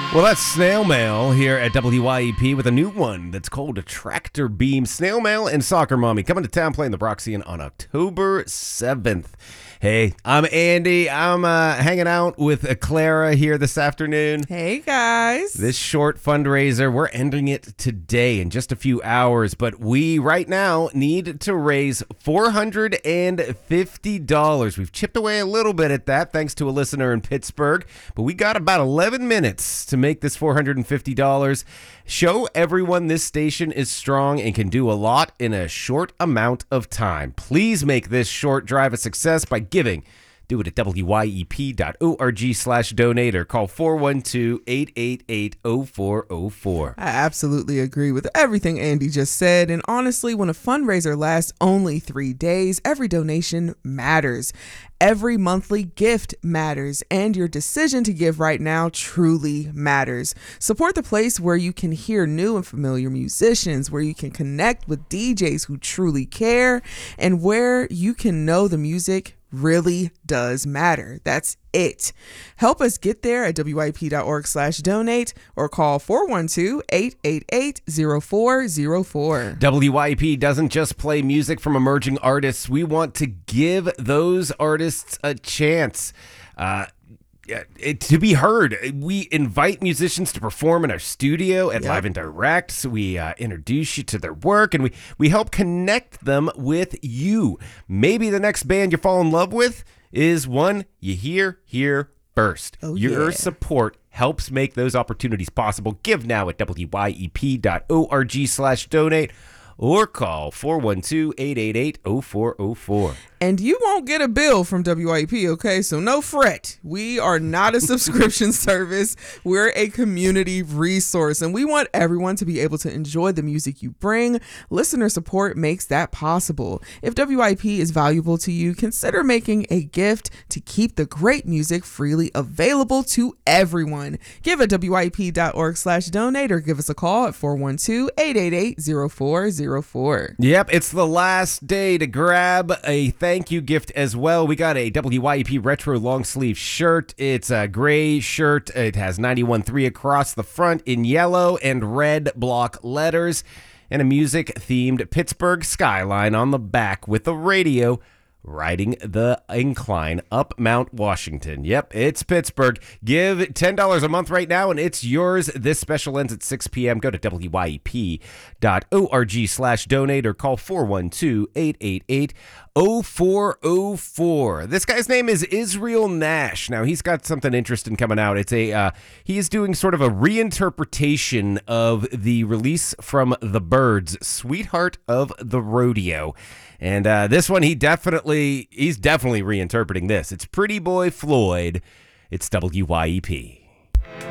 Well, that's Snail Mail here at WYEP with a new one that's called a Tractor Beam. Snail Mail and Soccer Mommy coming to town playing the Broxian on October 7th. Hey, I'm Andy. I'm hanging out with Clara here this afternoon. Hey, guys. This short fundraiser, we're ending it today in just a few hours, but we right now need to raise $450. We've chipped away a little bit at that thanks to a listener in Pittsburgh, but we got about 11 minutes to make this $450. Show everyone this station is strong and can do a lot in a short amount of time. Please make this short drive a success by giving. Do it at wyep.org/donate or call 412-888-0404. I absolutely agree with everything Andy just said. And honestly, when a fundraiser lasts only 3 days, every donation matters. Every monthly gift matters, and your decision to give right now truly matters. Support the place where you can hear new and familiar musicians, where you can connect with DJs who truly care, and where you can know the music really does matter. That's it. Help us get there at wyep.org/donate or call 412-888-0404. WYEP doesn't just play music from emerging artists. We want to give those artists a chance to be heard. We invite musicians to perform in our studio at Live and Direct. So we introduce you to their work, and we help connect them with you. Maybe the next band you fall in love with is one you hear here first. Your support helps make those opportunities possible. Give now at wyep.org/donate or call 412-888-0404. And you won't get a bill from WYEP, okay? So no fret. We are not a subscription service. We're a community resource, and we want everyone to be able to enjoy the music you bring. Listener support makes that possible. If WYEP is valuable to you, consider making a gift to keep the great music freely available to everyone. Give at wyep.org/donate or give us a call at 412-888-0404. Yep, it's the last day to grab a thank you gift as well. We got a WYEP retro long sleeve shirt. It's a gray shirt. It has 91.3 across the front in yellow and red block letters, and a music themed Pittsburgh skyline on the back with a radio riding the incline up Mount Washington. Yep, it's Pittsburgh. Give $10 a month right now, and it's yours. This special ends at 6 p.m. Go to wyep.org/donate or call 412-888-0404. This guy's name is Israel Nash. Now, he's got something interesting coming out. It's he is doing sort of a reinterpretation of the release from The Byrds, Sweetheart of the Rodeo. And this one, he's definitely reinterpreting this. It's Pretty Boy Floyd. It's WYEP.